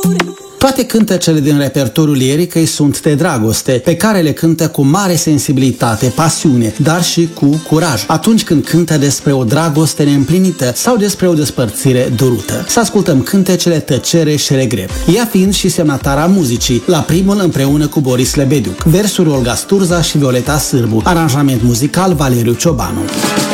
Toate cântecele din repertoriul liricăi sunt de dragoste, pe care le cântă cu mare sensibilitate, pasiune, dar și cu curaj, atunci când cântă despre o dragoste neîmplinită sau despre o despărțire durută. Să ascultăm cântecele Tăcere și Regret, ea fiind și semnatara muzicii, la primul împreună cu Boris Lebediuc, versuri Olga Sturza și Violeta Sârbu, aranjament muzical Valeriu Ciobanu.